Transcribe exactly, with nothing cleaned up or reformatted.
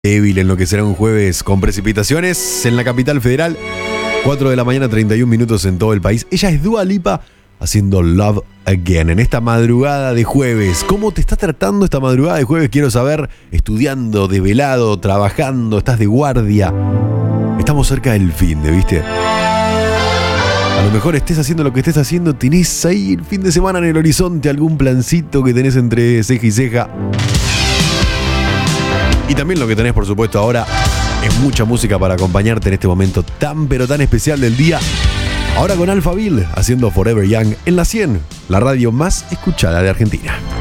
débil en lo que será un jueves con precipitaciones en la capital federal. cuatro de la mañana, treinta y un minutos en todo el país. Ella es Dua Lipa haciendo Love Again en esta madrugada de jueves. ¿Cómo te está tratando esta madrugada de jueves? Quiero saber. Estudiando, desvelado, trabajando, estás de guardia. Estamos cerca del fin de, ¿viste? A lo mejor estés haciendo lo que estés haciendo, tenés ahí el fin de semana en el horizonte, algún plancito que tenés entre ceja y ceja. Y también lo que tenés, por supuesto, ahora es mucha música para acompañarte en este momento tan pero tan especial del día. Ahora con Alphaville haciendo Forever Young en la cien, la radio más escuchada de Argentina.